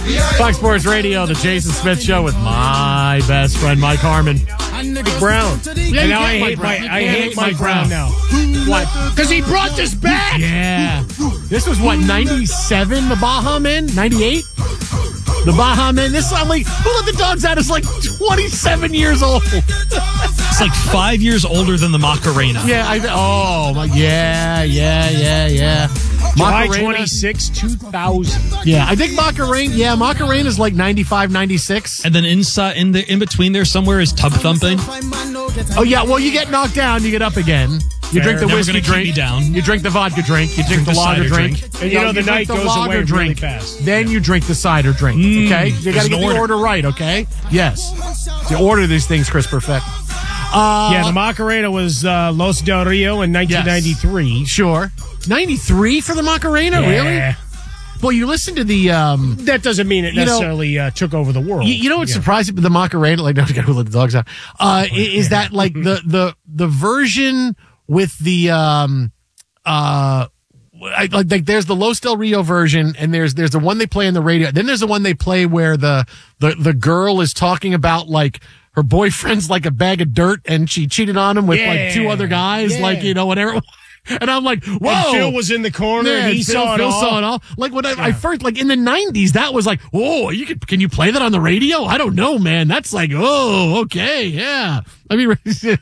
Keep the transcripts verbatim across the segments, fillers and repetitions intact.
Fox Sports Radio, the Jason Smith Show with my best friend, Mike Harmon. Mike Brown. Yeah, and now I Mike hate, Brown. my, You I can't hate hate Mike Mike Brown, Brown. now. What? Because he brought this back. Yeah. This was what, ninety-seven, the Baja Men? ninety-eight? The Baja Men. This, I'm like, who let the dogs out is like twenty-seven years old. It's like five years older than the Macarena. Yeah, I, oh, my, yeah, yeah, yeah, yeah. July Macarena. twenty-sixth, two thousand. Yeah, I think Macarena, yeah, Macarena is like ninety-five, ninety-six. And then inside, in the in between there somewhere is Tub Thumping. Oh, yeah, well, you get knocked down, you get up again. You Fair. drink the Never whiskey gonna keep drink. me down. You drink the vodka drink. You drink, Drink the the lager cider drink. drink. And you know the drink night the goes lager away really drink. fast. Then you drink the cider drink. Mm, Okay? You got to there's get an the order. order right, okay? Yes. You order these things, Chris Perfect. Uh, Yeah, the Macarena was uh, Los Del Rio in nineteen ninety-three. Sure. ninety-three for the Macarena? Yeah. Really? Well, you listen to the... Um, That doesn't mean it You know- necessarily uh, took over the world. You, you know what's Yeah. surprising? The Macarena, like, no, I gotta let the dogs out. Uh, i- is that like the the the version with the um uh I, like, like there's the Los Del Rio version, and there's there's the one they play on the radio. Then there's the one they play where the the the girl is talking about like her boyfriend's like a bag of dirt, and she cheated on him with like two Yeah. other guys, Yeah. like, you know, whatever. it was. And I'm like, whoa. And Phil was in the corner. Yeah, and he Phil, saw it Phil all. saw it all. Like when I, I first, like in the nineties, that was like, oh, you could, can you play that on the radio? I don't know, man. That's like, oh, okay, yeah. I mean,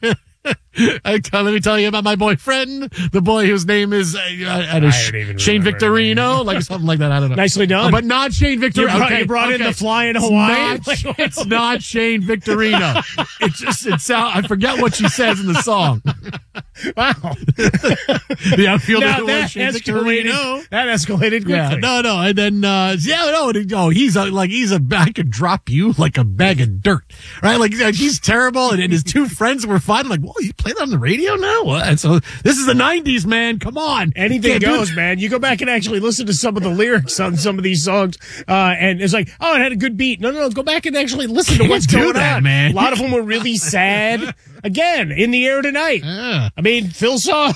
I, let me tell you about my boyfriend, the boy whose name is uh, I don't I don't even Shane remember Victorino, like something like that. I don't know. Nicely done. Oh, but not Shane Victorino. You brought, okay, you brought okay. in the flying It's Hawaiian. not- It's not Shane Victorino. It just it sound. I forget what she says in the song. Wow. The outfielder Now was that Shane escalated. Victorino. That escalated quickly. Yeah, no, no, and then uh, yeah, no, and, oh, he's a, like he's a I could drop you like a bag of dirt, right? Like he's terrible, and, and his two friends were fighting. Like, whoa, you play that on the radio now? What? And so this is the nineties, man. Come on, Anything Can't do goes, it. man. You go back and actually listen to some of the lyrics on some of these songs, uh, and it's like, oh, it had a good beat. No, no, no. Go back and actually listen to Can't what's do going that, on, man. A lot of them were really sad. Again, in the air tonight. Yeah. I mean, Phil saw.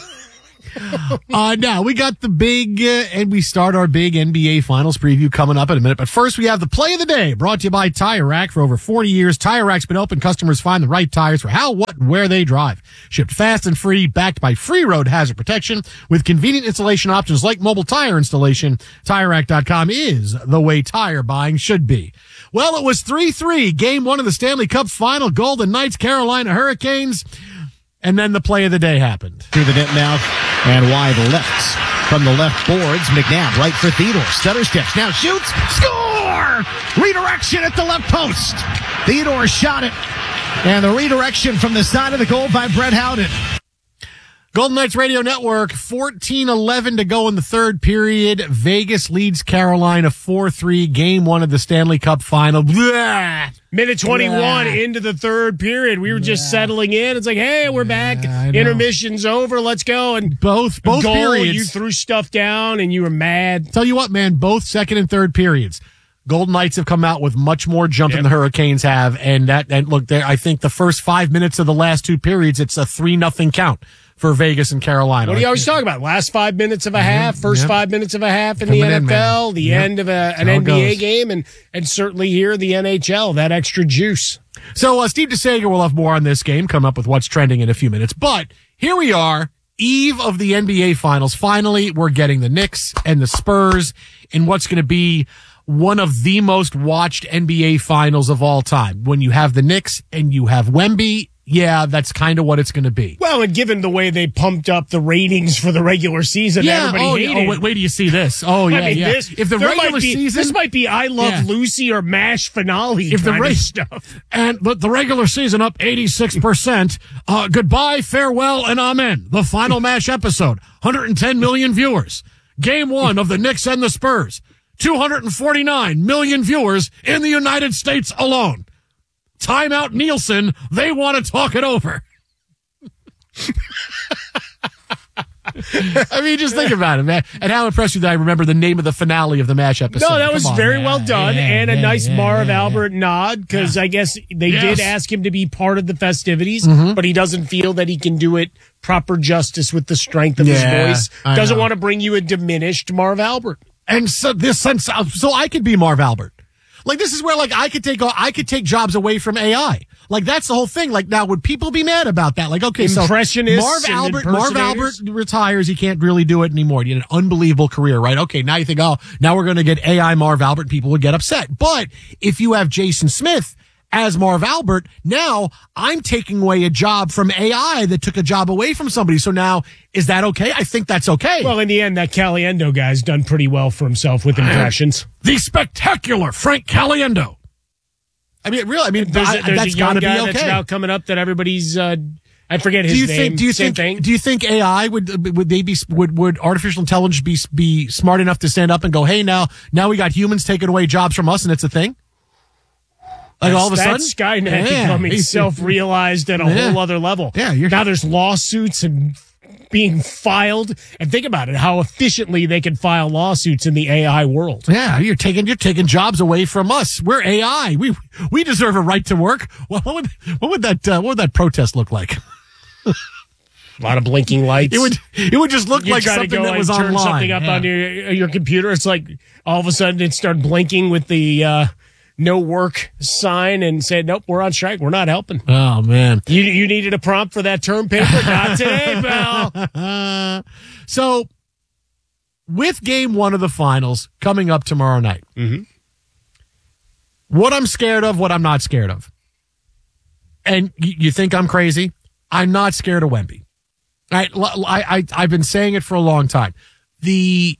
Uh, now we got the big, uh, and we start our big N B A Finals preview coming up in a minute. But first, we have the play of the day, brought to you by Tire Rack. For over forty years, Tire Rack's been open. Customers find the right tires for how, what, and where they drive. Shipped fast and free, backed by free road hazard protection with convenient installation options like mobile tire installation. Tire Rack dot com is the way tire buying should be. Well, it was three three, game one of the Stanley Cup final, Golden Knights, Carolina Hurricanes. And then the play of the day happened. Through the net now and wide left. From the left boards, McNabb right for Theodore. Stutter steps. Now shoots. Score! Redirection at the left post. Theodore shot it. And the redirection from the side of the goal by Brett Howden. Golden Knights Radio Network, fourteen eleven to go in the third period. Vegas leads Carolina four three, game one of the Stanley Cup final. Blah! Minute twenty-one Yeah. into the third period. We were just settling in. It's like, hey, we're back. I know. Intermission's over. Let's go. And Both, both goal, periods. you threw stuff down and you were mad. Tell you what, man, both second and third periods. Golden Knights have come out with much more jump Yep. than the Hurricanes have. And that, and look, there, I think the first five minutes of the last two periods, it's a three nothing count for Vegas and Carolina. What do you always talk about? Last five minutes of a half, first Yep. five minutes of a half in Coming the in, N F L, man. the Yep. end of a, an That's how it N B A goes. game, and and certainly here the N H L, that extra juice. So uh, Steve DeSager will have more on this game, come up with what's trending in a few minutes. But here we are, eve of the N B A Finals. Finally, we're getting the Knicks and the Spurs in what's going to be one of the most watched N B A Finals of all time. When you have the Knicks and you have Wemby, yeah, that's kind of what it's going to be. Well, and given the way they pumped up the ratings for the regular season, Yeah, everybody oh, hated yeah. it. oh wait, wait till you see this. Oh, yeah, I mean, yeah. this, if the there regular might be, season... this might be I Love Yeah. Lucy or MASH finale If the kind of race stuff. and but the regular season up eighty-six percent. Uh, goodbye, farewell, and amen. The final match episode, one hundred ten million viewers. Game one of the Knicks and the Spurs, two hundred forty-nine million viewers in the United States alone. Timeout Nielsen, they want to talk it over. I mean, just think about it, man. And how impressed with that I remember the name of the finale of the MASH episode. No, that Come was on, very man. well done, Yeah, and a yeah, nice yeah, Marv yeah, Albert nod, because I guess they Yes. did ask him to be part of the festivities, Mm-hmm. but he doesn't feel that he can do it proper justice with the strength of Yeah, his voice. I Doesn't know. want to bring you a diminished Marv Albert. And so this sense, so I could be Marv Albert. Like this is where like I could take I could take jobs away from A I. Like that's the whole thing. Like now, would people be mad about that? Like okay, so Impressionists Marv and Albert, Marv Albert impersonators? retires. He can't really do it anymore. He had an unbelievable career, right? Okay, now you think, oh, now we're going to get A I Marv Albert. People would get upset. But if you have Jason Smith as Marv Albert, now I'm taking away a job from A I that took a job away from somebody. So now, is that okay? I think that's okay. Well, in the end, that Caliendo guy's done pretty well for himself with impressions. The spectacular Frank Caliendo. I mean, really, I mean, There's a, I, there's that's a got young to be guy okay. that's now coming up that everybody's, uh, I forget his do you name. think? Do you Same think? thing. Do you think A I would would they be would would artificial intelligence be be smart enough to stand up and go, hey, now now we got humans taking away jobs from us, and it's a thing? Like That's, all of a that's sudden, Skynet Yeah. becoming self-realized at a Yeah. whole other level. Yeah, you're- now there's lawsuits and being filed. And think about it, how efficiently they can file lawsuits in the A I world. Yeah, you're taking you're taking jobs away from us. We're A I. We we deserve a right to work. Well, what would what would that uh, what would that protest look like? A lot of blinking lights. It would it would just look you like try to something go that was and turn online. something up Yeah. on your your computer. It's like all of a sudden it started blinking with the uh, no work sign and said, nope, we're on strike. We're not helping. Oh man. You you needed a prompt for that term paper? Not today, pal. So, with game one of the finals coming up tomorrow night, Mhm. what I'm scared of, what I'm not scared of. And y- you think I'm crazy? I'm not scared of Wemby. I, I, I, I've been saying it for a long time. The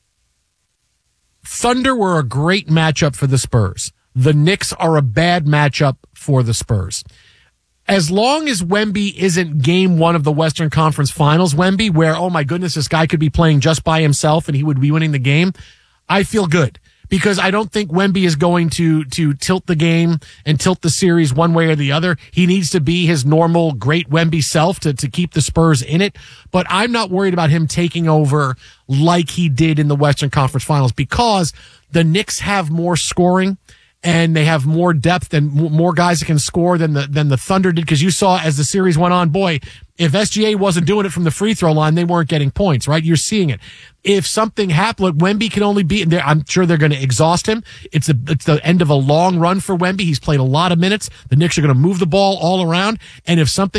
Thunder were a great matchup for the Spurs. The Knicks are a bad matchup for the Spurs. As long as Wemby isn't game one of the Western Conference Finals, Wemby, where, oh my goodness, this guy could be playing just by himself and he would be winning the game, I feel good. Because I don't think Wemby is going to, to tilt the game and tilt the series one way or the other. He needs to be his normal great Wemby self to, to keep the Spurs in it. But I'm not worried about him taking over like he did in the Western Conference Finals because the Knicks have more scoring. And they have more depth and more guys that can score than the than the Thunder did. Because you saw as the series went on, boy, if S G A wasn't doing it from the free throw line, they weren't getting points, right? You're seeing it. If something happened, Wemby can only be. I'm sure they're going to exhaust him. It's a it's the end of a long run for Wemby. He's played a lot of minutes. The Knicks are going to move the ball all around, and if something